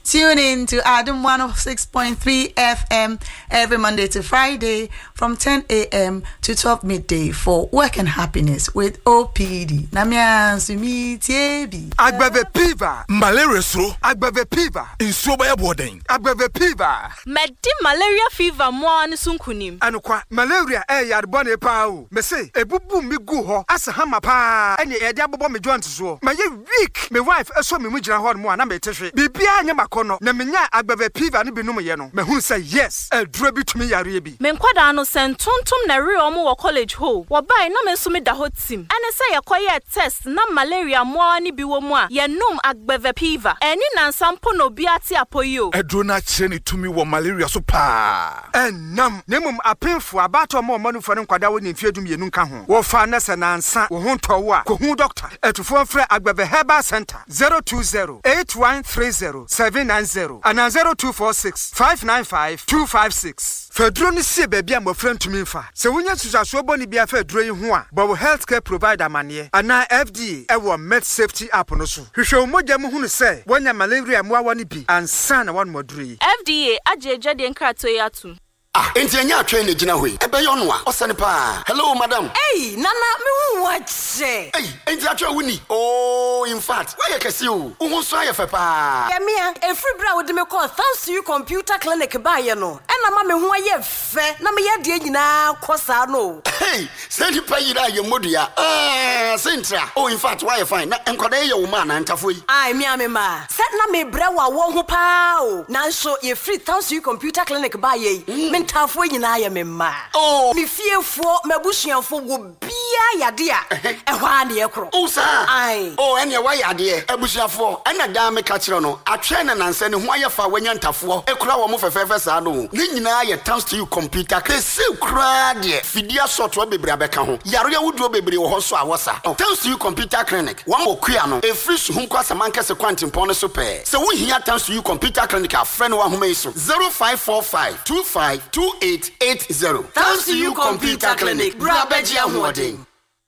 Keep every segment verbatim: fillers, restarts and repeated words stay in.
Tune in to Adam one oh six point three F M every Monday to Friday from ten a.m. to twelve midday for Work and Happiness with O P D. Namia Sumi Tiebi. Agbave Piva. Malaria so. Agbave Piva. In Sobaya Boarding. Agbave Piva. Medi malaria fever mo an sunkunim. Anukwa malaria e yarbone pa o. Me say ebubu mi gu ho asa hama pa. Ene e dia bobo me joint so. Ma ye weak. Me wife eso me mu gina ho mo na me tehwe. Bibia anya makono. Na menya agbave Piva ni binum ye no. Me hu say yes. E duro bi tumi yare bi. Me nkwada no sentontom na re omo wo college ho. Wo bai na me so me da ho tim. Ene say yekoye test na malaria mo ani bi wo mu a ye num agbave Piva. Eni na nsampo no bi ate apoyo. E duro na kire ni tumi wo malaria so pa. Enam nemum apemfo abato mo manu fo nkwada wo ni mfiedum yenu nka ho. Wo fa na se na nsa wo ho ntowo a ko hu doctor. Etufo frɛ agbave Herbal Center zero two zero eight one three zero seven nine zero and zero two four six five nine five two five six. Fedro ni se bebia mo frɛ ntumi mfa. Se wonya susaso boni bia fedro yi ho a, bo healthcare provider mane ana F D A e wo med safety app no so. Hwehwɛ wo mogya mu hunu se wonya malaria mo awa ni bi ansa na wan moduri. F D A ajeje de nkrato yi atum. Ah, enti anya atwe na gina hoi. Ebe yo no a, osane pa. Hello madam. Hey, nana me hu wache. Hey, enti atwe wuni. Oh, in fact, why you kesi o? Uhun so ayefe pa. Ya mia, e free bra wo de me call thanks to you computer clinic ba ye no. E na ma me hu ayefe, na me ye de nyina kosa no. Hey, send pa yira ye modua. Ah, sentra. Oh, in fact, why you fine? Na enkoda ye wo ma na ntafo yi. Ai mia me ma. Set na me bra wa wo ho pa o. Na so ye free thanks to you computer clinic ba ye. Mm. Tafo nyina ya me ma. Oh, mi fiefo mabusuanfo wo bia yade a e hwa na ye kro. Oh, sir. Ai. Oh, ene wa yade abusuafo. Ena da me ka kire no. Atwe na nanse ne ho ayefa wanya ntafo. E kura wo mo fefefe sa no. Ne nyina ye thanks to you computer. Ke se kura de. Fidia software bebre abeka ho. Yaro ya wuduo bebre wo ho so awosa. Thanks to you computer clinic. Wan okua no. E free so hu kwasa mankese kwantimpon no so pe. Se wo hia thanks to you computer clinic a friend wa homa iso zero five four five two five two eight eight zero. Thanks to you computer clinic. Brabeji ahwodin.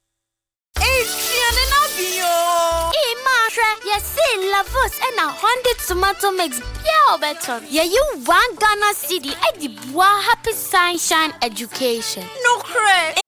Adrian na bio. E ma yes see Lavos and a hundred tomato mix pure better. Yeah, you one Ghana city at the Bois Happy Sunshine Education. No cray.